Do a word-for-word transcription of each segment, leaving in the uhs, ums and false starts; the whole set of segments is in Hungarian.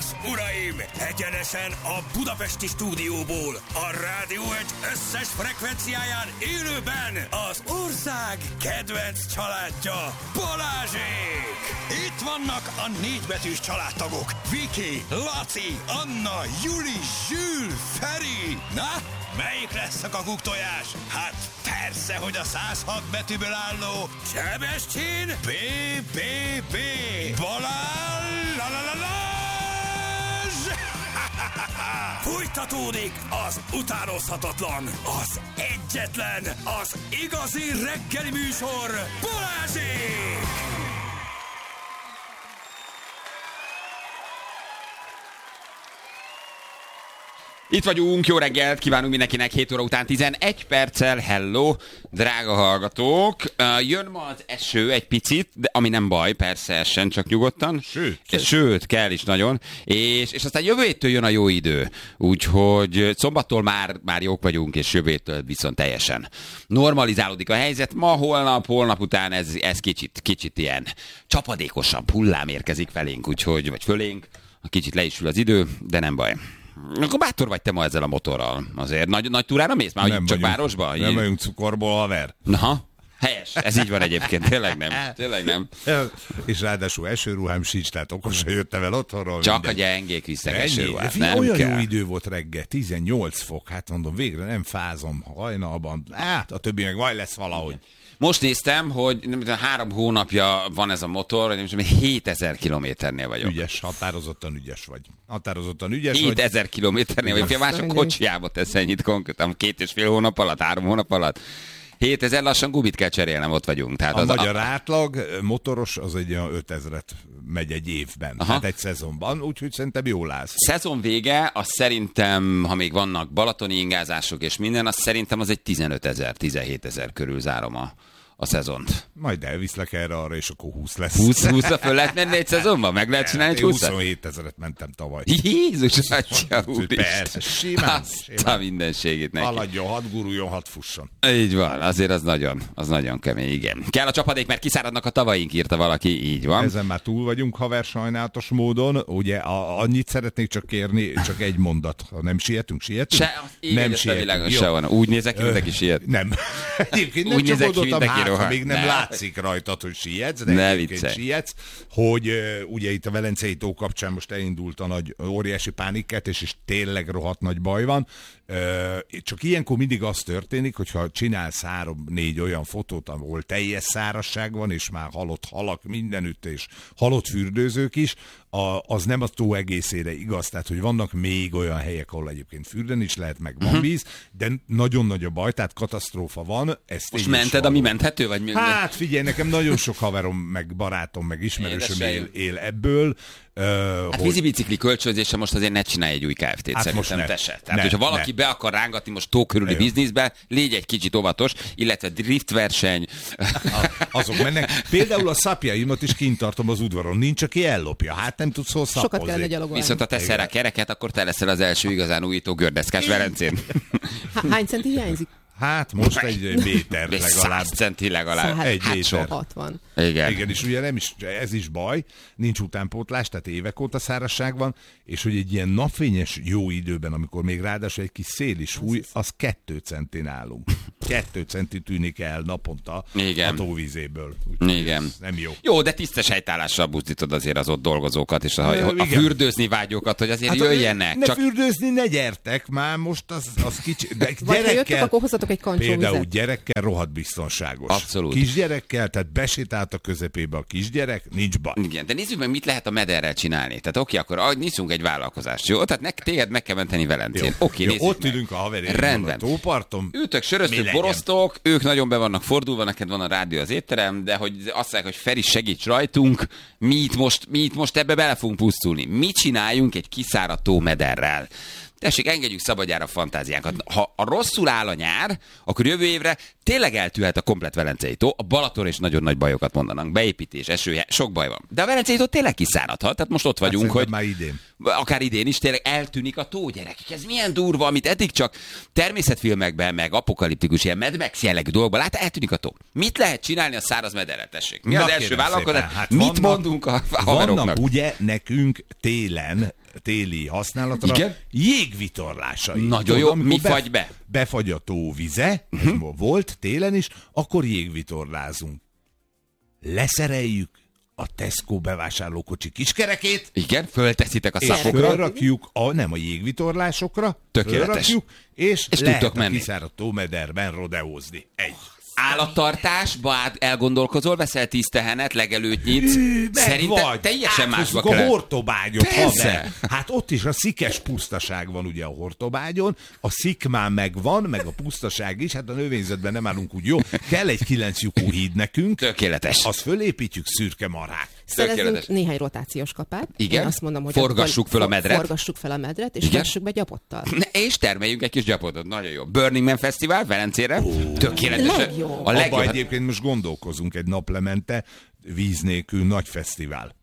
és uraim, egyenesen a budapesti stúdióból, a Rádió egy összes frekvenciáján élőben az ország kedvenc családja, Balázsék! Itt vannak a négybetűs családtagok, Viki, Laci, Anna, Juli, Zsül, Feri. Na, melyik lesz a kakuktojás? Hát persze, hogy a száz hat betűből álló Sebestyén bé bé bé Balázs! Fújtatódik az utánozhatatlan, az egyetlen, az igazi reggeli műsor, Balázsék! Itt vagyunk, jó reggelt, kívánunk mindenkinek, hét óra után tizenegy perccel, hello, drága hallgatók. Uh, jön ma az eső egy picit, de ami nem baj, persze essen, csak nyugodtan. Sőt. Sőt, kell is nagyon. És, és aztán jövő héttől jön a jó idő, úgyhogy szombattól már, már jók vagyunk, és jövő héttől viszont teljesen normalizálódik a helyzet. Ma, holnap, holnap után ez, ez kicsit, kicsit ilyen csapadékosabb hullám érkezik felénk, úgyhogy, vagy fölénk, kicsit le is ül az idő, de nem baj. Akkor bátor vagy te ma ezzel a motorral. Azért nagy, nagy túrára mész már, hogy csak városba? Nem így... vagyunk cukorból, haver. Aha, helyes. Ez így van egyébként. Tényleg nem. Tényleg nem. És ráadásul esőruhám sincs, tehát okosan jöttem el otthonról. Csak minden. a gyengék visznek esőruhát. Nem olyan kell. Jó idő volt reggel, tizennyolc fok. Hát mondom, végre nem fázom hajnalban. Hát a többi meg majd lesz valahogy. Most néztem, hogy három hónapja van ez a motor, nem tudom, hétezer kilométernél vagyok. Ügyes, határozottan ügyes vagy. Határozottan ügyes vagy. hétezer kilométernél vagyok. Ja, mások kocsiába tesz ennyit konkrétan, két és fél hónap alatt, három hónap alatt. hétezer lassan gumit kell cserélnem, ott vagyunk. Tehát a az magyar a... átlag motoros az egy olyan ötezret megy egy évben, aha. Hát egy szezonban, úgyhogy szerintem jól állsz. Szezon vége, az szerintem, ha még vannak balatoni ingázások és minden, az szerintem az egy tizenötezer, tizenhétezer körül zárom a, a szezont. Majd elviszlek erre arra, és akkor húsz lesz. húsz-húszra föl lehet menni egy szezonban? Meg lehet csinálni egy húszat? huszonhét ezeret mentem tavaly. Jézus, atya úristen. Persze, simán. Azt a mindenségét neki. Haladjon, hadd guruljon, hadd fusson. Így van, azért az nagyon, az nagyon kemény, igen. Kell a csapadék, mert kiszáradnak a tavaink, írta valaki, így van. Ezen már túl vagyunk, haver, sajnálatos módon. Ugye a, annyit szeretnék csak kérni, csak egy mondat. Ha nem sietünk, sietünk? Se, nem sietünk. Se van. Úgy nézek ki, mindenki siet. Nem. Egyébként nem úgy csak nézek oldottam hátra, még nem ne. látszik rajtad, hogy sietsz, de ne egyébként sietsz, hogy uh, ugye itt a Velencei tó kapcsán most elindult a nagy óriási pánikkeltés, és tényleg rohadt nagy baj van. Uh, csak ilyenkor mindig az történik, hogyha csinálsz három-négy olyan fotót, ahol teljes szárazság van, és már halott halak mindenütt, és halott fürdőzők is, a, az nem a tó egészére igaz, tehát hogy vannak még olyan helyek, ahol egyébként fürdeni is lehet, meg van uh-huh. víz, de nagyon nagy a baj, tehát katasztrófa van. Ezt most mented, ami menthető? Vagy mi? Hát figyelj, nekem nagyon sok haverom, meg barátom, meg ismerősöm él, él ebből. Uh, hát hogy... vízibicikli kölcsönzése most azért ne csinálj egy új ká ef té-t, hát szerintem te se. Tehát, ne, hogyha valaki ne. be akar rángatni most tó körüli bizniszbe, légy egy kicsit óvatos, illetve driftverseny. Azok mennek. Például a szapjaimat is kint tartom az udvaron. Nincs, aki ellopja. Hát nem tudsz hol szappozni. Sokat kellene gyalogolni. Viszont ha teszel rá kereket, akkor te leszel az első igazán újító gördeszkás Velencén. Hány centi hiányzik? Hát most egy méter legalább. száz centi legalább. Egy hát méter. hatvan. Igen. Igen, és ugye nem is, ez is baj, nincs utánpótlás, tehát évek óta szárazság van, és hogy egy ilyen napfényes jó időben, amikor még ráadásul egy kis szél is fúj, az kettő centin állunk. Kettő centi tűnik el naponta igen. a tóvízéből. Igen. Nem jó. Jó, de tisztes helytállással buzdítod azért az ott dolgozókat, és a, a, a fürdőzni vágyókat, hogy azért hát jöjjenek. Ne csak... fürdőzni, ne gyertek már, most az, az kicsi. De vagy ha jöttök, akkor hozzatok egy kancsóvizet. Például gyerekkel rohadt biztonságos. Abszolút. Kisgyerekkel, tehát besétált a közepébe a kisgyerek, nincs baj. Igen, de nézzük meg, mit lehet a mederrel csinálni. Tehát oké, akkor ah, nyiszunk egy vállalkozást. Jó, tehát ne, téged meg kell menteni Velencén. Oké, jó, nézzük ott meg. ülünk a haverjaimmal a tóparton. Ültök, söröztök, borosztok, ők nagyon be vannak fordulva, neked van a rádió az étterem, de hogy azt mondják, hogy Feri, segíts rajtunk, mi itt most, mi itt most ebbe bele fogunk pusztulni. Mit csináljunk egy kiszáradt tómederrel? Tessék, engedjük szabadjára a fantáziánkat. Ha a rosszul áll a nyár, akkor jövő évre tényleg eltűnhet a komplet Velencei tó. A Balaton is nagyon nagy bajokat mondanak. Beépítés, eső, sok baj van. De a Velencei tó tényleg kiszáradhat. Tehát most ott vagyunk, hát hogy már idén. Akár idén is tényleg eltűnik a tó, gyerekek. Ez milyen durva, amit eddig csak természetfilmekben, meg apokaliptikus, ilyen Mad Max jellegű dolgokban lát, eltűnik a tó. Mit lehet csinálni a száraz mederrel, tessék? Mi Na, az első vállalkozás? Hát Mit vannak, mondunk a haveroknak? Vannak ugye nekünk télen téli használatra. Igen? Jégvitorlásai. Nagyon jó, mi fagy be? Befagy a tó vize, uh-huh. ez volt télen is, akkor jégvitorlázunk. Leszereljük a Tesco bevásárlókocsi kiskerekét. Igen, fölteszitek a És szapokra. fölrakjuk, a, nem a jégvitorlásokra, Tökéletes. fölrakjuk, és, És lehet tudtok a menni. kiszáradt tómederben rodeózni. Egy. Állattartásba át elgondolkozol, veszel tíz tehenet, legelőt nyitsz. Szerintem teljesen másba kell. kell. A Hortobágyot, Persze. haver. Hát ott is a szikes pusztaság van ugye a Hortobágyon, a szikmán megvan, meg a pusztaság is, hát a növényzetben nem állunk úgy jó. Kell egy kilenc lyukú híd nekünk. Tökéletes. Azt fölépítjük szürke marhák. Szerezzünk Tökéletes. néhány rotációs kapát. Igen? Én azt mondom, hogy Forgassuk föl a medret. Forgassuk fel a medret, és Igen? vessük be gyapottal. Ne, és termeljünk egy kis gyapotot. Nagyon jó. Burning Man Fesztivál Velencére. Tökéletes. Legjobb. A Abba legjobb. egyébként most gondolkozunk egy naplemente, víz nélkül nagy fesztivál.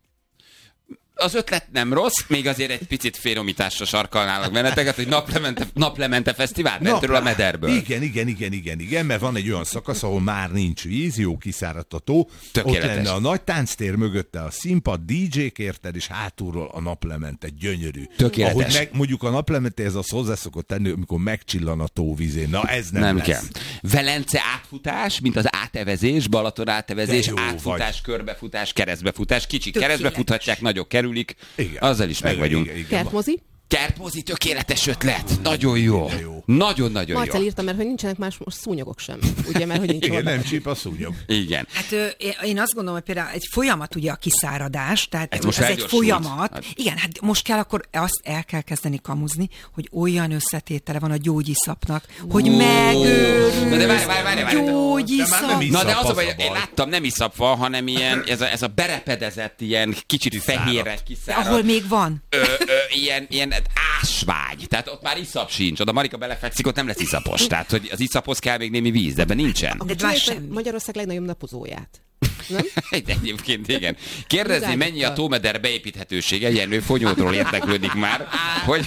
Az ötlet nem rossz, még azért egy picit fénomításra sarkalnálak benneteket, hogy naplemente, naplemente fesztivál bentről a mederből. Igen, igen, igen, igen, igen, mert van egy olyan szakasz, ahol már nincs víz, jó kiszáradt a tó. Tökéletes. Ott lenne a nagy tánctér, mögötte a színpad, dé dzsék érted, és hátulról a naplemente, gyönyörű. Tökéletes. Ahogy meg, mondjuk a naplemente ez az hozzá szokott tenni, amikor megcsillan a tóvízén. Na ez nem, Nem lesz. kell. Velence átfutás, mint az átevezés, Balaton átevezés, De jó átfutás, vagy. körbefutás, keresztbefutás. Kicsik Tökéletes. keresztbe futhatják, nagyok kerülik. Igen. Azzal is meg Igen, vagyunk. igen, igen. Kertmozi. Kertmozi, tökéletes ötlet. Nagyon jó. jó. Nagyon-nagyon Marcel jó. írta, mert hogy nincsenek más most szúnyogok sem. Ugye, mert hogy nincs Igen, oda. nem csíp a szúnyog. Igen. Hát ö, én azt gondolom, hogy például egy folyamat ugye a kiszáradás, tehát Ez ez, most ez egy felgyorsult. folyamat. Hát- Igen, hát most kell akkor azt el kell kezdeni kamuzni, hogy olyan összetétele van a gyógyiszapnak, hogy megőrül. Na de várj, várj, várj, várj. Gyógyiszap. De már nem is- Na de Iszap, az a az baj, a baj. én láttam, nem iszap van, hanem ilyen, ez a, ez a berepedezett, ilyen kicsit fehérre De kiszáradt. ahol még van. Ö, ö, ilyen, ilyen ásvágy. Tehát ott már iszap sincs. Oda Marika belefekszik, ott nem lesz iszapos. Tehát, hogy az iszaphoz kell még némi víz, de ebben nincsen. De Csináljuk más meg semmi. Magyarország legnagyobb napozóját. Nem? Egy egyébként, igen. Kérdezni, Irányítta. mennyi a tómeder beépíthetősége, Jenő Fonyódról érdeklődik már, hogy...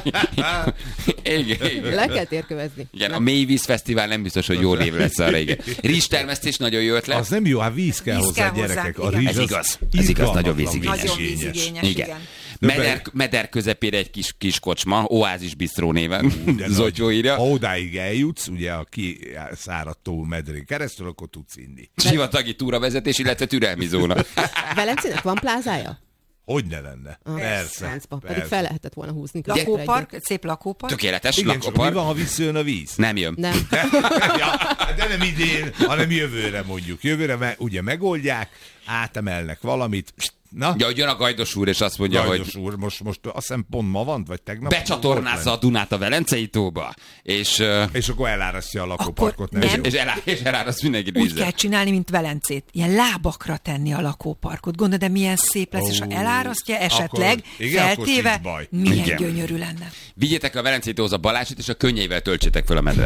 igen, igen. Le kell térkövezni. Igen, a Mélyvíz Fesztivál nem biztos, hogy jó név lesz arra, igen. Rizstermesztés nagyon jó ötlet. Az nem jó, hát víz kell Víz hozzá, kell hozzá, gyerekek. A igen. rizs Ez az igaz. Ez igaz, nagyon irgalmatlan vízigényes. Nagyon vízigényes. vízigényes, Igen. igen. Meder, meder közepére egy kis, kis kocsma, Oázis Bistró néven, De Zotyó nagy. írja. Ha odáig eljutsz, ugye a kiszáradt tó medrén keresztül, akkor tudsz inni. Sivatagi túravezetés, illetve türelmi zóna. Velencének van plázája? Hogy ne lenne? Ah, Persze. francba. Pedig persze. fel lehetett volna húzni. középre Lakópark, egyet. szép lakópark. Tökéletes, Igen, csak mi lakópark. van, ha visszajön a víz? Nem jön. Nem. ja, de nem idén, hanem jövőre mondjuk. Jövőre me, ugye megoldják, átemelnek valamit. Na, Ja, hogy jön a Gajdos úr, és azt mondja, Gajdos hogy úr, most, most azt hiszem pont ma van, vagy tegnap? becsatornázza a Dunát a Velencei tóba, és, uh, És akkor elárasztja a lakóparkot. Akkor nem nem. jó. és, elá, és eláraszt mindenkit Úgy vízzel. kell csinálni, mint Velencét. Ilyen lábakra tenni a lakóparkot. Gondolod, de milyen szép lesz, és ha Ó, elárasztja esetleg, akkor- igen, akkor feltéve, sincs baj. milyen Igen. gyönyörű lenne. Vigyétek a Velencei tóhoz a Balásit, és a könnyeivel töltsétek fel a medret.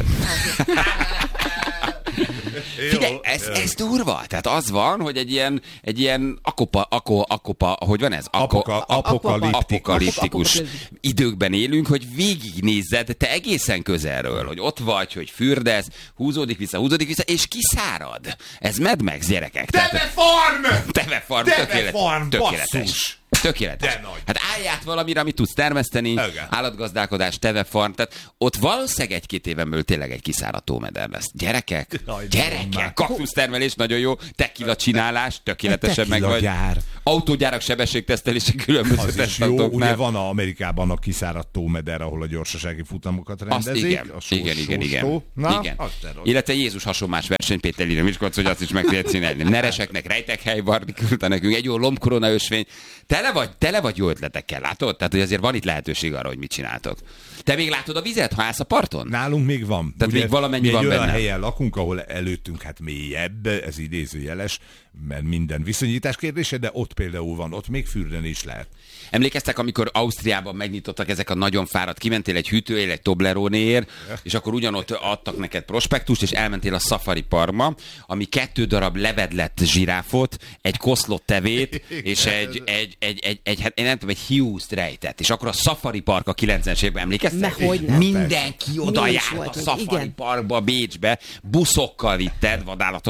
Figyelj, Jó, ez, jó. ez durva. Tehát az van, hogy egy ilyen, egy ilyen akopa, ako, akopa, hogy van ez? Apoka- apokaliptikus. apokaliptikus Apokaliptikus. időkben élünk, hogy végignézzed te egészen közelről, hogy ott vagy, hogy fürdesz, húzódik vissza, húzódik vissza, és kiszárad. Ez Mad Max, gyerekek. Teve farm! Teve farm, Teve tökéletes. farm, tökéletes. basszus! Tökéletes. De nagy. Hát állj át valamire, amit tudsz termeszteni, Igen. állatgazdálkodás, tevefarm, tehát ott valószínűleg egy-két éven belül tényleg egy kiszáradt tómeder lesz. Gyerekek, Jaj, gyerekek, már. kaktusztermelés nagyon jó, tequila csinálás, tökéletesen meg Tequila vagy. gyár. Autógyárak sebességtesztelése különböző Az is jó. Ugye tesztautóknál. van a Amerikában a kiszáradt tómeder, ahol a gyorsasági futamokat Azt rendezik. igen, a sós, igen, igen, sós igen. tó. Na, igen. az se rossz. Illetve Jézus hasonlás verseny Péter Lina Miskolc, hogy azt is meg tudja csinálni. Nereseknek rejtekhely, Barni küldte nekünk egy jó lombkorona ösvény. Tele vagy, tele vagy jó ötletekkel, látod? Tehát, hogy azért van itt lehetőség arra, hogy mit csináltok. Te még látod a vizet, ha állsz a parton? Nálunk még van. Tehát még valamennyi mi egy van olyan benne. helyen lakunk, ahol előttünk hát mélyebb, ez idézőjeles, mert minden viszonyítás kérdése, de ott például van, ott még fürdeni is lehet. Emlékeztek, amikor Ausztriában megnyitottak ezek a nagyon fáradt, kimentél egy hűtőért, egy Tobleronéért, és akkor ugyanott adtak neked prospektust, és elmentél a Safari Parkba, ami kettő darab levedlett zsiráfot, egy koszlott tevét, és egy, egy, egy, egy, egy, hát én nem tudom, egy hiúzt rejtett. És akkor a Safari Park a kilencvenes években, emlékeztek? Ne, hogyne. Mindenki oda Mi is járt a voltunk, Safari igen. Parkba, Bécsbe, buszokkal vitted vadállatot. Tehát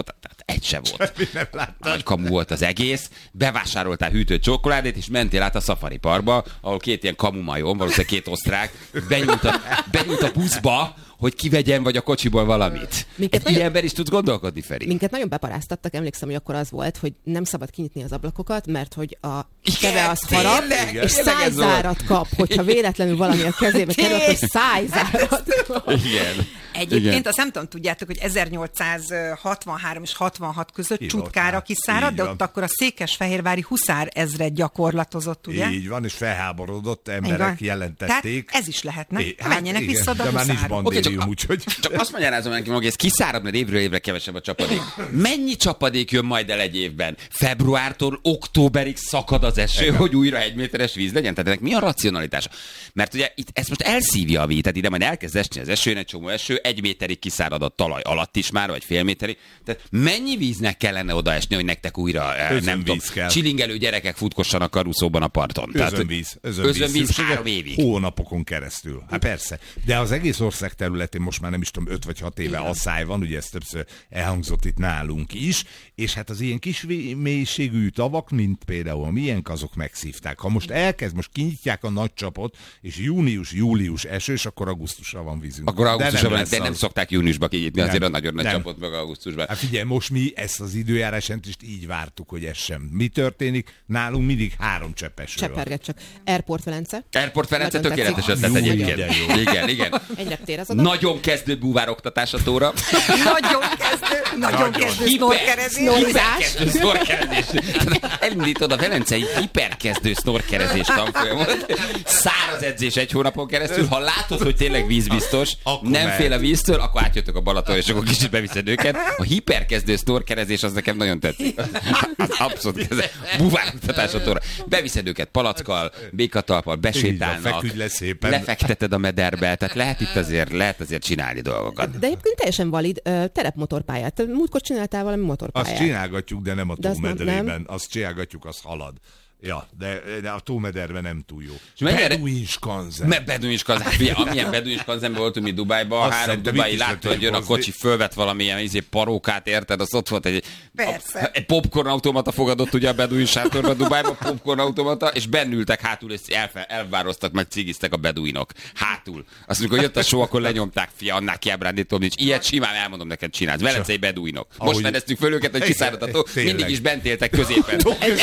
egy se volt. Nem láttad. Nagy kamu volt az egész, bevásároltál hűtött csokoládét, és mentél át a Safari Parkba, ahol két ilyen kamumajom, valószínűleg két osztrák, benyúlt a, benyúlt a buszba, hogy kivegyen vagy a kocsiból valamit. Minket Egy nagyon- ilyenben is tudsz gondolkodni, Feri? Minket nagyon beparáztattak, emlékszem, hogy akkor az volt, hogy nem szabad kinyitni az ablakokat, mert hogy a Igen, keve az harap, tényleg, és tényleg ez volt. szájzárat kap, hogyha véletlenül valami a kezébe kerül, akkor szájzárat kap. Igen. Egyébként Igen. azt nem tudom, tudjátok, hogy ezernyolcszázhatvanhárom és hatvanhat között Hívott Csutkára már. kiszárad, Így de van. ott akkor a székesfehérvári huszár ezred gyakorlatozott, ugye? Így van, és felháborodott Így emberek van. jelentették. Tehát ez is lehetne. É, Hát, menjenek igen, vissza oda de már nincs huszárba. bandérium, Oké, úgyhogy... Csak azt magyarázom neki, hogy ez kiszárad, mert évről évre kevesebb a csapadék. Mennyi csapadék jön majd el egy évben? Februártól októberig szakad az eső, Igen. hogy újra egy méteres víz legyen? Tehát ennek mi a racionalitása? Mert ugye itt ezt most elszívja a víz, tehát ide majd elkezd esni az eső, egy csomó eső, egy méterig kiszárad a talaj alatt is már, vagy fél méterig. Tehát mennyi víznek kellene odaesni, hogy nektek újra eh, nem Özönvíz tudom, kell. csilingelő gyerekek futkossanak karuszóban a parton. Özönvíz. Özönvíz, özönvíz szükséges három évig. Hónapokon keresztül. Hát persze. De az egész ország területén most már nem is tudom, öt vagy hat éve asszály van, ugye ez többször elhangzott itt nálunk is, és hát az ilyen kis vé- mélységű tavak, mint például a miénk, azok megszívták. Ha most elkezd, most kinyitják a nagy csapot, és június-július esős, akkor augusztusra van vízünk. Akkor augusztusban van, lesz de nem az. szokták júniusba kinyitni azért Nem, a nagyon nagy nem. csapot meg augusztusban. Hát figyelj, most mi ezt az időjárásjelentést így vártuk, hogy ez sem. Mi történik? Nálunk mindig három csepp eső van. Cseperget csak. Airport Velence. Airport Velence Nagyon tökéletes tetszik. ötlet Jó, egyébként. de jó. Igen, igen. Egy reptér az oda. Nagyon kezdő búvár oktatás a tóra. Nagyon kezdő, nagyon Nagyon. kezdő snorkerezés. Hiperkezdő snorkerezés. Elindítod a velencei hiperkezdő snorkerezés tanfolyamot. Száraz edzés egy hónapon keresztül. Ha látod, hogy tényleg vízbiztos, Akkor nem mehet. fél a víztől, akkor átjöttök a Balaton, és akkor kicsit beviszed őket. A hiperkezdő snorkerezés az nekem nagyon tetszik. Az abszolút kezdő. Búvár oktatás a tóra. Beviszed őket palackkal, békatalppal, besétálnak. feküdj le szépen. Lefekteted a mederbe, tehát lehet itt azért, lehet azért csinálni dolgokat. De egyébként teljesen valid ö, terepmotorpályát. Te múltkor csináltál valami motorpályát. Azt csinálgatjuk, de nem a De azt nem- tómedrében. nem. Azt csinálgatjuk, az halad. Ja, de, de a tómederben nem túl jó. mennyire- Beduin skanzen. Mert beduin skanzen, figyelj, amilyen beduin skanzenben voltunk mi Dubájban, Azt három szerintem dubai itt is látta, lehetett hogy jön a hozni. kocsi, fölvett valamilyen izé, parókát, érted? Az ott volt egy, Persze. a, egy popcorn automata fogadott ugye a beduin sátorban Dubájban, popcorn automata, és bennültek hátul, és elfe, elvároztak, meg cigiztek a beduinok. Hátul. Azt mondjuk, hogy jött a show, akkor lenyomták, fia, annál kiábrándítom nincs. Ilyet simán elmondom neked csinálsz. Velencei beduinok. Most Ahogy- fedeztük föl őket, hogy Igen, kiszáradt a tó, tényleg. mindig is bent éltek középen.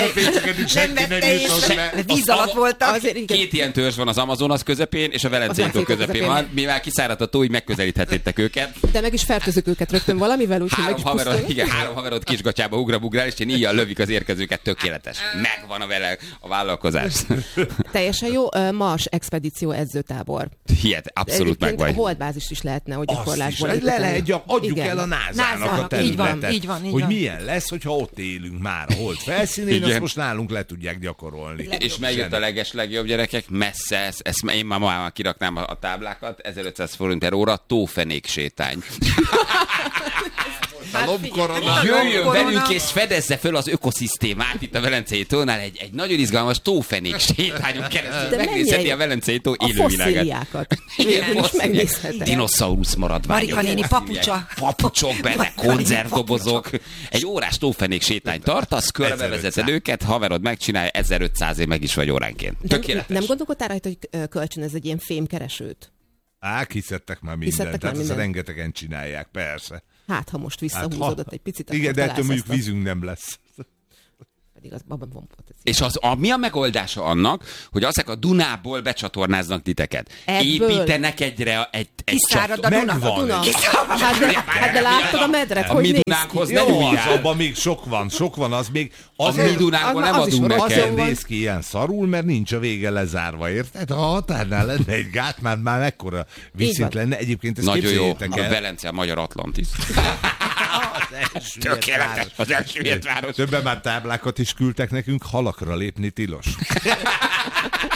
Nem vette észre, víz alatt voltak. Azért igen. Két ilyen törzs van az Amazonas közepén, és a Velencei Az tó Velencei tó közepén közepén. van. Mivel kiszáradt a tó, így megközelíthettétek őket. De meg is fertőzök őket rögtön valamivel, úgyhogy meg Három is haverod, pusztulnak. igen, három haverod kisgatyába ugrabugrál, és én íjjal lövik az érkezőket, tökéletes. Megvan a vele a vállalkozás. Teljesen jó. ö, Mars expedíció edzőtábor. Hihet, abszolút meg Egyébként vagy. a holdbázist is lehetne, hogy Azt is, gyakorlásból le építeni. lehet, gyak, adjuk Igen. el a názának a názának, így van, területet, így van, így hogy van. milyen lesz, hogyha ott élünk már a hold felszínén, Igen. azt most nálunk le tudják gyakorolni. És megjött a leges legjobb gyerekek, messze, ezt, ezt én már ma kiraknám a, a táblákat, ezerötszáz forint per óra, tófenék sétány. A lobkorona. Jöjjön korona. velünk és fedezze föl az ökoszisztémát itt a Velencei tónál, egy, egy nagyon izgalmas tófenék sétányon keresztül De megnézheti mennyire- a Velencei tó A élővilágát. fosszíliákat. Végül is megnézheted. Dinoszaurusz maradványok. Marika néni papucsa. Papucsok benne, konzervdobozok. Egy órás tófenék sétány tartasz, körbevezeted ezerötszáz. őket, haverod megcsinálja, ezerötszáz év meg is vagy óránként. Nem, Tökéletes. nem gondolkodtál rajta, hogy ö, kölcsönöz egy ilyen fémkeresőt? Á, kiszedtek már mindent, Kiszedtek tehát már ezt mindent. rengetegen csinálják, persze. Hát, ha most Hát, visszahúzódott egy picit, akkor igen, de ettől találsz mondjuk ezt a- vízünk nem lesz. Pedig az abban van potenciál. És az, a, mi a megoldása annak, hogy azek a Dunából becsatornáznak titeket? Ebből? Építenek egyre egy, egy Kiszárad a csat- Duna. Megvan. Duna. Hát de, hát de láttad a medret, A hogy mi néz Dunánkhoz ki? ne Jó, az, nyúljál. abban még sok van, sok van, az még A mi azért, Dunánkból az- nem az is adunk van, neked. azért van. néz ki ilyen szarul, mert nincs a vége lezárva, érted? Ha a határnál lenne egy gát, már, már mekkora vízszint van. lenne. Egyébként ezt Nagyon jó, képzeljétek a el. Velence, a magyar Atlantis. Az első Tökéletes, város. az elsüllyedt város. Többen már táblákat is küldtek nekünk, halakra lépni tilos.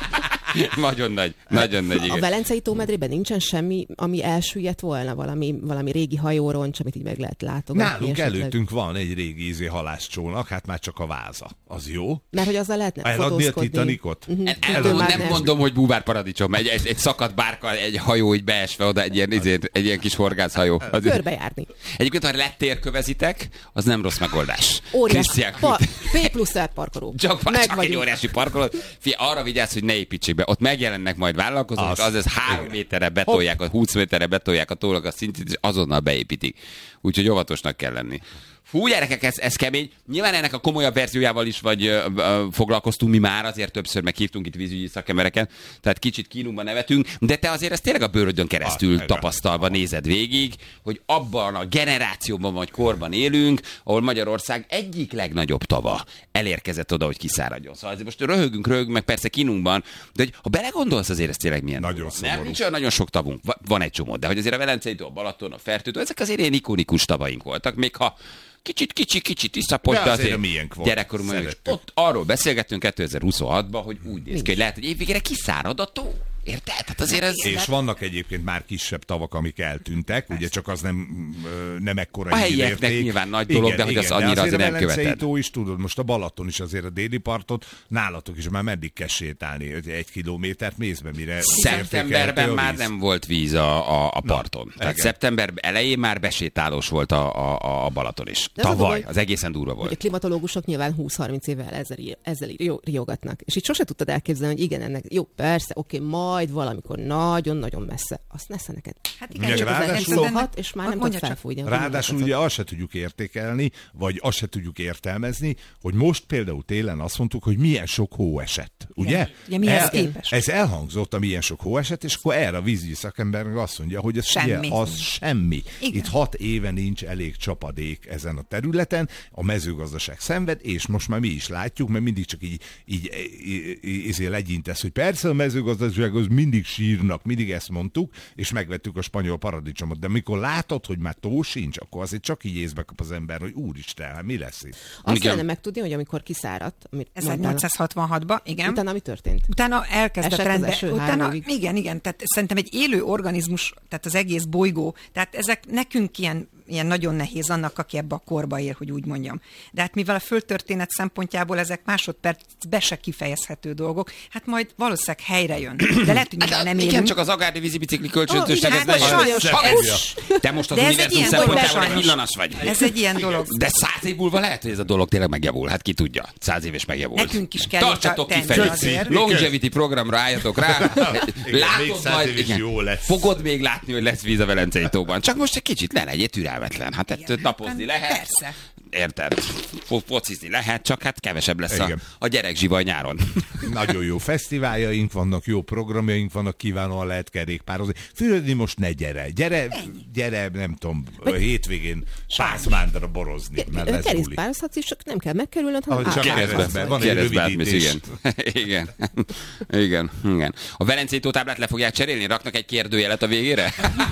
Nagyon nagy, nagyon nagy, igen. A Velencei tómedrében nincsen semmi, ami elsüllyedt volna, valami, valami régi hajóroncs, amit így meg lehet látogatni. Nálunk esetleg. előttünk van egy régi ízé halászcsónak, hát már csak a váza. Az jó? Mert hogy azzal lehetne Eladni a fotózkodni. Titanicot? Mhm. El, Kettő el, már nem nem. mondom, hogy búvár paradicsom, egy, egy, egy szakadt bárka, egy hajó így beesve oda, egy ilyen, egy, egy ilyen kis horgászhajó. Az- Körbejárni. Egyébként, ha lettérkövezitek, az nem rossz megoldás. Óriás. Krisztián, Pa, P plusz R parkoló. Csak, Meg csak egy vagyunk. óriási parkoló. Fia, arra vigyázz, hogy ne építsék be. Ott megjelennek majd vállalkozók, és az, az három méterre betolják, vagy húsz méterre betolják a tólak a szintét, és azonnal beépítik. Úgyhogy óvatosnak kell lenni. Fú, gyerekek, ez, ez kemény. Nyilván ennek a komolyabb verziójával is vagy ö, ö, foglalkoztunk mi már, azért többször meghívtunk itt vízügyi szakembereket, tehát kicsit kínumban nevetünk, de te azért ezt tényleg a bőrödön keresztül Ah, tapasztalva nézed végig, hogy abban a generációban vagy korban élünk, ahol Magyarország egyik legnagyobb tava elérkezett oda, hogy kiszáradjon. Szóval azért most röhögünk, röhögünk, meg persze kínumban, de hogy ha belegondolsz, azért ez tényleg milyen Nagyon durva. szomorú. Nem, nincs olyan nagyon sok tavunk, Va- van egy csomó, de hogy azért a Velencei tó, a Balaton, a Fertőtó, ezek azért ilyen ikonikus tavaink voltak, még ha kicsit, kicsit, kicsit tisztapott, De de azért azért a miénk volt. gyerekkorunkban is. Szerettük. Ott arról beszélgettünk kétezer-huszonhatban, hogy úgy néz ki, hogy lehet, hogy évvégére kiszárad a tó. Érted? Hát azért ez... És vannak egyébként már kisebb tavak, amik eltűntek, ugye csak az nem, ö, nem ekkora A helyieknek hírérték. nyilván nagy dolog, de hogy az de annyira azért azért nem a Velencei követed. tó is tudod, most a Balaton is azért a déli partot, nálatok is már meddig kell sétálni, hogy egy kilométert mész be, mire Szeptemberben értékelhető a már víz. nem volt víz a, a, a parton. Tehát igen. szeptember elején már besétálós volt a, a, a Balaton is. De az a Tavaly, baj, az egészen durva Hogy a volt. klimatológusok nyilván húsz-harminc évvel ezzel, ezzel riogatnak. És itt sose tudtad elképzelni, hogy igen, ennek jó, persze, oké, majd valamikor nagyon-nagyon messze. Azt nesze neked. Hát Ugye, igen, csak az ráadásul- Szólhat, és már nem Mondja tud csak. felfújni. a Ráadásul villanyokat. ugye azt se tudjuk értékelni, vagy azt se tudjuk értelmezni, hogy most például télen azt mondtuk, hogy milyen sok hó esett, ugye? Ugye mihez képest? Ez elhangzott, a milyen sok hó esett, és akkor erre a vízügyi szakember meg azt mondja, hogy ez Semmi. Ugye, az semmi. Igen. Itt hat éve nincs elég csapadék ezen a területen, a mezőgazdaság szenved, és most már mi is látjuk, mert mindig csak így, így, így, így, így legyintesz, hogy persze a mezőgazdasághoz mindig sírnak, mindig ezt mondtuk, és megvettük a spanyol paradicsomot, de mikor látod, hogy már tó sincs, akkor azért csak így észbe kap az ember, hogy úristen, hát mi lesz itt? Azt Igen. kellene megtudni, hogy amikor kiszáradt, amit mondtál, ezernyolcszázhatvanhatban, igen. utána mi történt? Utána elkezdett Esett az rendbe, eső utána, három évig. igen, igen, tehát szerintem egy élő organizmus, tehát az egész bolygó, tehát ezek nekünk ilyen, ilyen nagyon nehéz annak, aki ebbe a korba él, hogy úgy mondjam. De hát mivel a földtörténet szempontjából ezek másodpercbe se kifejezhető dolgok, hát majd valószínűleg helyre jön. De lehet, hogy nyilván nem Hát, igen, élünk. csak az agárdi vízibicikli kölcsönösnek, Ó, ez igen, nem hát sajnos, Ha- ez- Te most az de ez egy univerzum ilyen szempontjából dolog, egy sajnos. villanas vagy. Ez egy ilyen dolog. De száz év múlva lehet, hogy ez a dolog tényleg megjavul. Hát ki tudja. Száz év és megjavult. Nekünk is kell Tartsatok tenni kifelé. azért. Longevity programra álljatok rá. még Látod száz majd, év is igen. jó lesz. Fogod még látni, hogy lesz víz a Velencei tóban. Csak most egy kicsit ne legyél türelmetlen. Hát ettől napozni lehet. Persze. Érted? Fo- Focizni lehet, csak hát kevesebb lesz a, Igen. a gyerekzsivaj nyáron. Nagyon jó fesztiváljaink vannak, jó programjaink vannak, kiválóan lehet kerékpározni. Fürödni most ne gyere. Gyere, gyere, nem tudom, a hétvégén Pászmándra borozni, mert lesz buli. Kerékpározhatsz is, csak nem kell megkerülnöd, hanem Ahogy csak áll- keresztbe. állsz. Van egy Keresztbe átmész, rövidítés. igen. igen. Igen. Igen. A Velencei tótáblát le fogják cserélni? Raknak egy kérdőjelet a végére?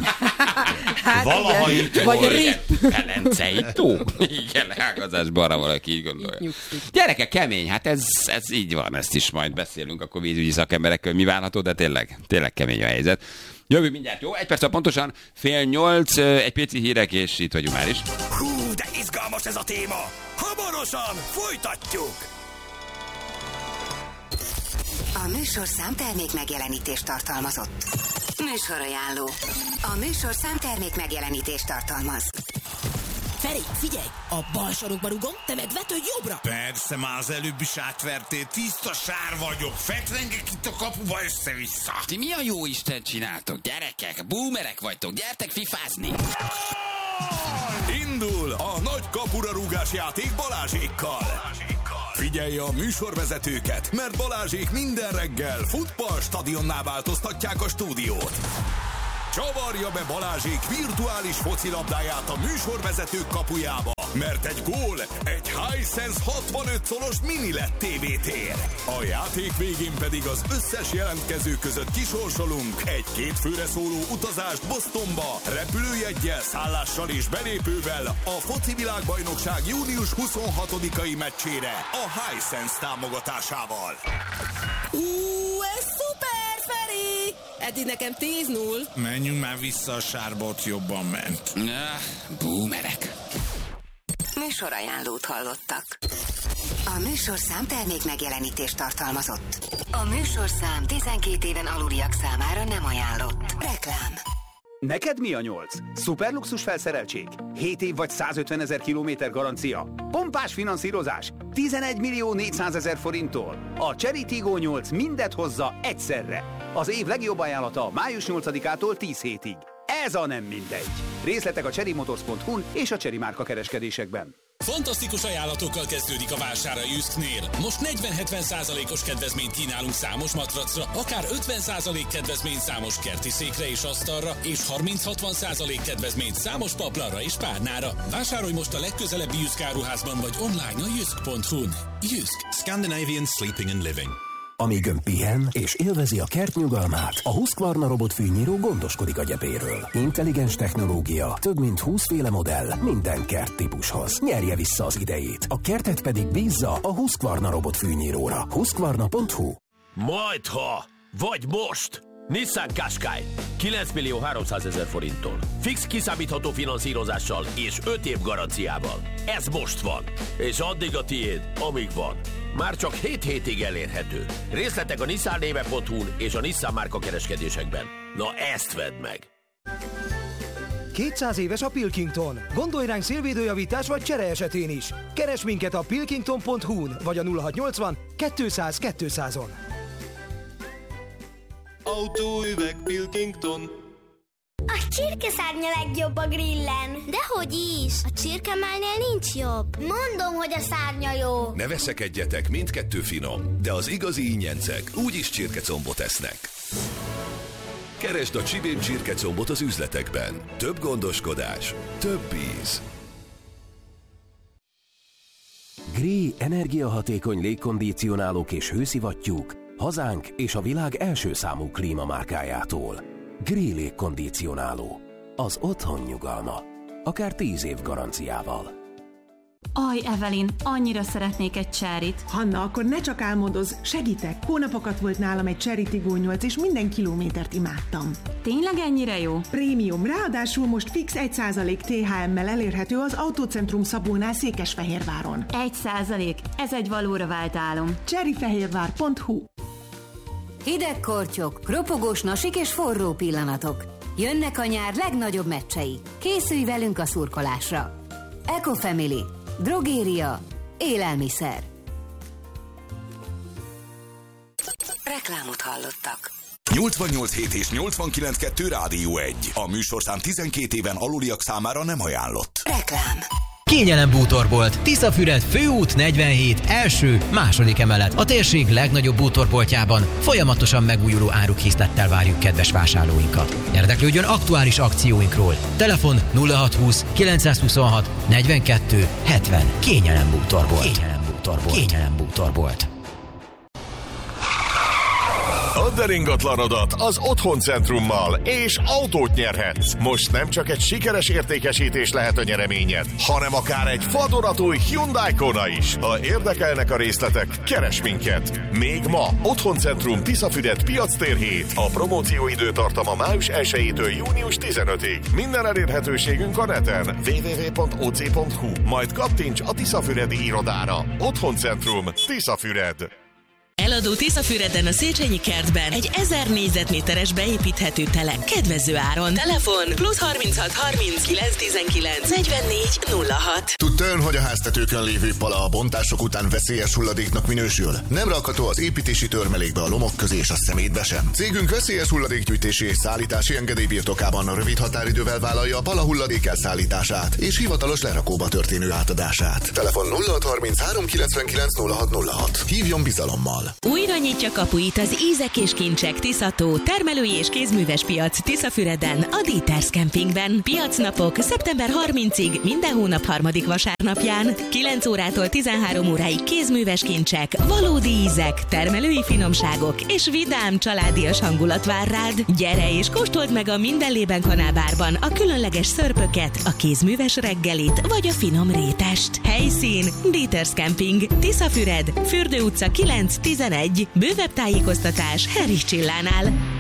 Hát Valaha igen. itt Vagy volt. rip. Velencei tó? Igen, leágazásban arra valaki így gondolja. Nyugszik. Gyerekek, kemény, hát ez, ez így van, ezt is majd beszélünk akkor vízügyi szakemberekkel, mi várható, de tényleg, tényleg kemény a helyzet. Jövő mindjárt, jó? Egy perc, pontosan fél nyolc, egy pici hírek, és itt vagyunk már is. Hú, de izgalmas ez a téma! Hamarosan folytatjuk! A műsorszám termék megjelenítést tartalmazott. Műsorajánló. A műsorszám termék megjelenítést tartalmaz. Feri, figyelj! A bal sarokba rugom, te meg vetődj jobbra! Persze, már az előbb is átvertél, tiszta sár vagyok, fetrengek itt a kapuba össze-vissza. Ti mi a jó Isten csináltok, gyerekek? Boomerek vagytok, gyertek fifázni! Indul a nagy kapura rúgás játék Balázsékkal. Figyelj a műsorvezetőket, mert Balázsék minden reggel futballstadionná változtatják a stúdiót. Csavarja be Balázsék virtuális focilabdáját a műsorvezetők kapujába, mert egy gól egy Hisense hatvanöt szoros mini led té vé tér. A játék végén pedig az összes jelentkező között kisorsolunk egy két főre szóló utazást Bostonba, repülőjeggyel, szállással és belépővel a foci világbajnokság június huszonhatodikai meccsére a Hisense támogatásával. Ú, ez szuper! Eddig nekem tíz null. Menjünk már vissza a sárba, ott jobban ment. Boomerek. Műsorajánlót hallottak. A műsorszám termék megjelenítést tartalmazott. A műsorszám tizenkét éven aluliak számára nem ajánlott. Reklám. Neked mi a nyolc? Szuperluxus felszereltség? hét év vagy százötven ezer kilométer garancia? Pompás finanszírozás? tizenegy millió négyszázezer forinttól? A Chery Tiggo nyolc mindet hozza egyszerre. Az év legjobb ajánlata május nyolcadikától tíz hétig. Ez a nem mindegy. Részletek a chery motors pont hu-n és a Chery márka kereskedésekben. Fantasztikus ajánlatokkal kezdődik a vásár a Jysknél. Most negyven-hetven százalékos kedvezményt kínálunk számos matracra, akár ötven százalék kedvezményt számos kerti székre és asztalra, és harminc-hatvan százalék kedvezményt számos paplanra és párnára. Vásárolj most a legközelebbi Jysk áruházban vagy online a jysk pont hu-n. Jysk. Scandinavian Sleeping and Living. Amíg ön pihen és élvezi a kert nyugalmát, a Husqvarna robotfűnyíró gondoskodik a gyepéről. Intelligens technológia, több mint húsz féle modell, minden kerttípushoz. Nyerje vissza az idejét. A kertet pedig bízza a Husqvarna robotfűnyíróra. husqvarna pont hu. Majdha, vagy most! Nissan Qashqai kilenc millió háromszázezer forinttól. Fix kiszámítható finanszírozással és öt év garanciával. Ez most van. És addig a tiéd, amíg van. Már csak hét hétig elérhető. Részletek a nissan néve pont hu-n és a Nissan márka kereskedésekben. Na ezt vedd meg! kétszáz éves a Pilkington. Gondolj ránk szélvédőjavítás vagy csere esetén is. Keres minket a pilkington pont hu-n vagy a nulla hatszáznyolcvan kétszáz kétszázon. Autóüveg Pilkington. A csirkeszárnya legjobb a grillen. Dehogy is, a csirkemálnél nincs jobb. Mondom, hogy a szárnya jó. Ne veszekedjetek, mindkettő finom, de az igazi ingyencek úgyis csirkecombot esznek. Keresd a Csibém csirkecombot az üzletekben. Több gondoskodás, több íz. Gree energiahatékony légkondicionálók és hőszivattyúk hazánk és a világ első számú klímamárkájától. Gree légkondicionáló. Az otthon nyugalma. Akár tíz év garanciával. Aj, Evelyn, annyira szeretnék egy Cheryt. Hanna, akkor ne csak álmodozz, segítek. Hónapokat volt nálam egy Chery Tiggo nyolc, és minden kilométert imádtam. Tényleg ennyire jó? Prémium, ráadásul most fix egy százalék té há emmel elérhető az Autócentrum Szabónál Székesfehérváron. Egy százalék? Ez egy valóra vált álom. cheryfehérvár pont hu. Hideg kortyok, ropogós nasik és forró pillanatok. Jönnek a nyár legnagyobb meccsei. Készülj velünk a szurkolásra. Ecofamily. Drogéria. Élelmiszer. Reklámot hallottak. nyolcvannyolc hét és nyolcvankilenc kettő Rádió egy. A műsorszám tizenkét éven aluliak számára nem ajánlott. Reklám. Kényelem bútorbolt. Tiszafüred főút negyvenhét, első, második emelet. A térség legnagyobb bútorboltjában folyamatosan megújuló árukhiszlettel várjuk kedves vásárlóinkat. Érdeklődjön aktuális akcióinkról. Telefon nulla hatszázhúsz kilencszázhuszonhat negyvenkettő hetven. Kényelem bútorbolt. Kényelem bútorbolt. Kényelem bútorbolt. Add el ingatlanodat az Otthoncentrummal, és autót nyerhetsz. Most nem csak egy sikeres értékesítés lehet a nyereményed, hanem akár egy vadonatúj Hyundai Kona is. Ha érdekelnek a részletek, keres minket. Még ma Otthoncentrum Tiszafüred piactér hét. A promóció időtartama május elsejétől június tizenötödikéig. Minden elérhetőségünk a neten double-u double-u double-u pont o c pont hu. Majd kattints a Tiszafüredi irodára. Otthoncentrum Tiszafüred. Eladó Tiszafüreden a Széchenyi kertben egy ezer négyzetméteres beépíthető telek kedvező áron. Telefon plusz harminchat harminc kilenc tizenkilenc negyvennégy nulla hat. Tudta ön, hogy a háztetőkön lévő pala a bontások után veszélyes hulladéknak minősül? Nem rakható az építési törmelékbe, a lomok közé és a szemétbe sem. Cégünk veszélyes hulladékgyűjtési és szállítási engedély birtokában a rövid határidővel vállalja a pala hulladék elszállítását és hivatalos lerakóba történő átadását. Telefon nulla hat harminchárom kilencvenkilenc nulla hat nulla hat. Hívjon bizalommal! Újra nyitja kapuit az Ízek és Kincsek Tiszató termelői és kézműves piac Tiszafüreden, a Dieters Campingben. Piacnapok szeptember harmincadikáig minden hónap harmadik vasárnapján. kilenc órától tizenhárom óráig kézműves kincsek, valódi ízek, termelői finomságok és vidám családias hangulat vár rád. Gyere és kóstold meg a Mindenlében kanálbárban a különleges szörpöket, a kézműves reggelit vagy a finom rétest. Helyszín Dieters Camping, Tiszafüred, Fürdő utca kilenc tizenegy, bővebb tájékoztatás Herrick Csillánál.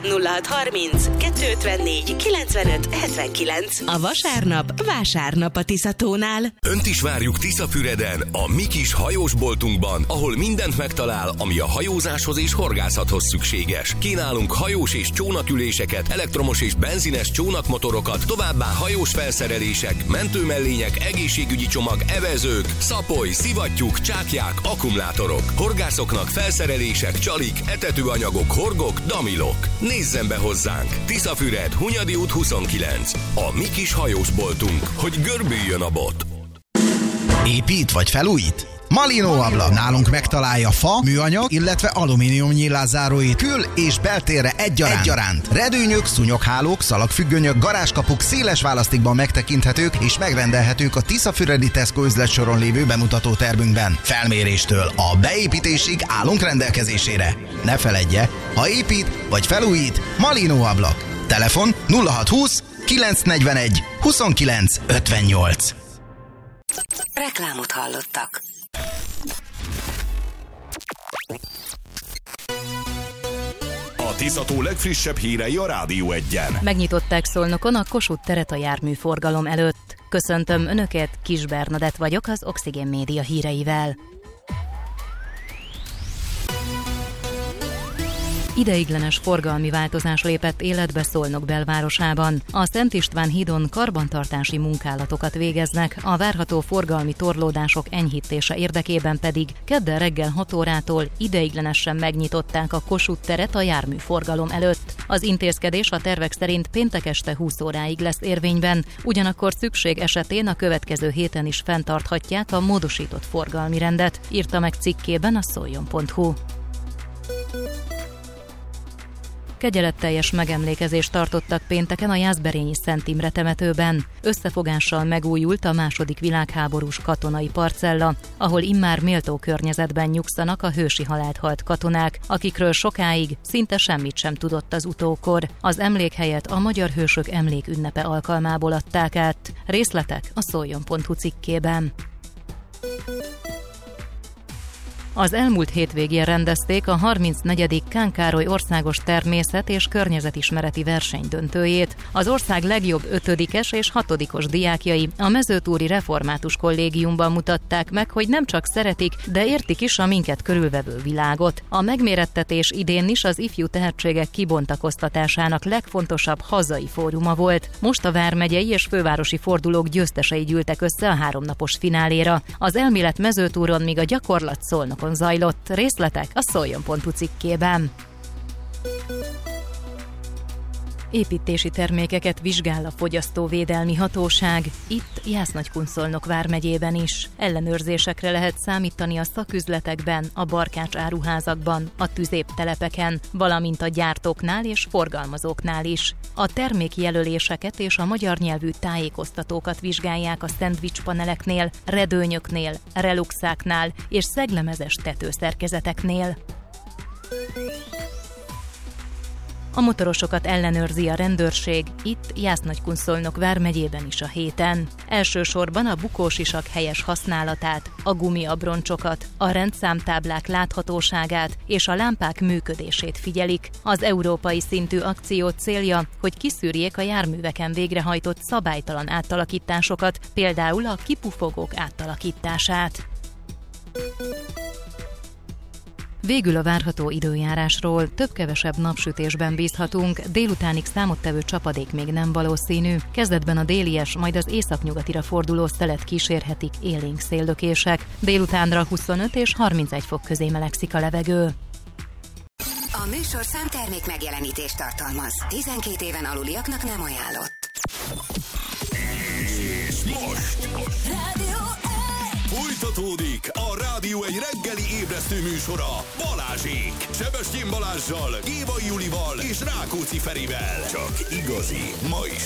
nulla hat harminc kettő ötvennégy kilencvenöt hetvenkilenc. A vasárnap vásárnap a Tiszatónál. Önt is várjuk Tiszafüreden, a mi kis hajósboltunkban, ahol mindent megtalál, ami a hajózáshoz és horgászathoz szükséges. Kínálunk hajós és csónaküléseket, elektromos és benzines csónakmotorokat, továbbá hajós felszerelések, mentőmellények, egészségügyi csomag, evezők, szapoly, szivattyúk, csákják, akkumulátorok. Horgászoknak felszerelések, csalik, etetőanyagok, horgok, damilok. Nézzen be hozzánk! Tiszafüred, Hunyadi út huszonkilenc. A mi kis hajósboltunk, hogy görbüljön a bot. Épít vagy felújít? Malinó ablak. Nálunk megtalálja fa, műanyag, illetve alumínium nyílászáróit kül- és beltérre egyaránt. egyaránt. Redőnyök, szúnyoghálók, szalagfüggönyök, garázskapuk széles választékban megtekinthetők és megrendelhetők a Tiszafüredi Tesco üzletsoron lévő bemutató termünkben. Felméréstől a beépítésig állunk rendelkezésére. Ne feledje, ha épít vagy felújít, Malinó ablak. Telefon nulla hat húsz kilencszáznegyvenegy huszonkilenc ötvennyolc. Reklámot hallottak. A Tiszató legfrissebb hírei a Rádió Egyen. Megnyitották Szolnokon a Kossuth teret a járműforgalom előtt. Köszöntöm Önöket, Kis Bernadett vagyok az Oxigén Média híreivel. Ideiglenes forgalmi változás lépett életbe Szolnok belvárosában. A Szent István hídon karbantartási munkálatokat végeznek, a várható forgalmi torlódások enyhítése érdekében pedig kedden reggel hat órától ideiglenesen megnyitották a Kossuth teret a járműforgalom előtt. Az intézkedés a tervek szerint péntek este húsz óráig lesz érvényben, ugyanakkor szükség esetén a következő héten is fenntarthatják a módosított forgalmi rendet, írta meg cikkében a szoljon pont hu. Kegyeletteljes megemlékezést tartottak pénteken a Jászberényi Szent Imre temetőben. Összefogással megújult a második világháborús katonai parcella, ahol immár méltó környezetben nyugszanak a hősi halált halt katonák, akikről sokáig szinte semmit sem tudott az utókor. Az emlékhelyet a Magyar Hősök Emlékünnepe alkalmából adták át. Részletek a szoljon pont hu cikkében. Az elmúlt hétvégén rendezték a harmincnegyedik Kán Károly országos természet- és környezetismereti verseny döntőjét. Az ország legjobb ötödikes és hatodikos diákjai a Mezőtúri Református Kollégiumban mutatták meg, hogy nem csak szeretik, de értik is a minket körülvevő világot. A megmérettetés idén is az ifjú tehetségek kibontakoztatásának legfontosabb hazai fóruma volt. Most a vármegyei és fővárosi fordulók győztesei gyűltek össze a háromnapos fináléra. Az elmélet Mezőtúron, míg a gyakorlat Szolnokon zajlott. Részletek a szoljon pont hu cikkében. Építési termékeket vizsgál a Fogyasztóvédelmi Hatóság, itt Jász-Nagykun-Szolnok vármegyében is. Ellenőrzésekre lehet számítani a szaküzletekben, a barkács áruházakban, a tüzéptelepeken, valamint a gyártóknál és forgalmazóknál is. A termékjelöléseket és a magyar nyelvű tájékoztatókat vizsgálják a szendvicspaneleknél, redőnyöknél, reluxáknál és szeglemezes tetőszerkezeteknél. A motorosokat ellenőrzi a rendőrség, itt Jász-Nagykun-Szolnok vármegyében is a héten. Elsősorban a bukósisak helyes használatát, a gumiabroncsokat, a rendszámtáblák láthatóságát és a lámpák működését figyelik. Az európai szintű akció célja, hogy kiszűrjék a járműveken végrehajtott szabálytalan átalakításokat, például a kipufogók átalakítását. Végül a várható időjárásról. Több-kevesebb napsütésben bízhatunk, délutánig számottevő csapadék még nem valószínű. Kezdetben a délies, majd az északnyugatira forduló szelet kísérhetik élénk széllökések. Délutánra huszonöt és harmincegy fok közé melegszik a levegő. A műsorszám termék megjelenítést tartalmaz. tizenkét éven aluliaknak nem ajánlott. És most folytatódik a Rádió egy reggeli ébresztő műsora Balázsék. Sebestyén Balázssal, Gévai Julival és Rákóczi Ferivel. Csak igazi, ma is